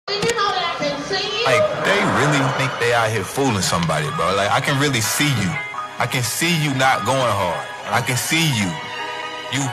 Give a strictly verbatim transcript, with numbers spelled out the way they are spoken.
Do you know that I can see you? Like, they really think they out here fooling somebody, bro. Like, I can really see you. I can see you not going hard. I can see you.